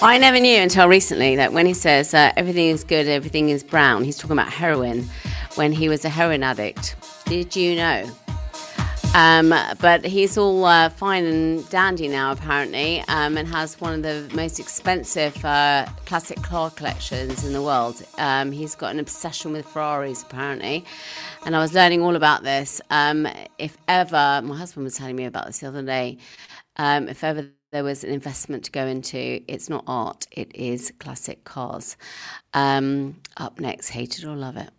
I never knew until recently that when he says everything is good, everything is brown, he's talking about heroin when he was a heroin addict. Did you know? But he's all fine and dandy now, apparently, and has one of the most expensive classic car collections in the world. He's got an obsession with Ferraris, apparently. And I was learning all about this. If ever, my husband was telling me about this the other day, if ever there was an investment to go into, it's not art, it is classic cars. Up next, Hate It or Love It.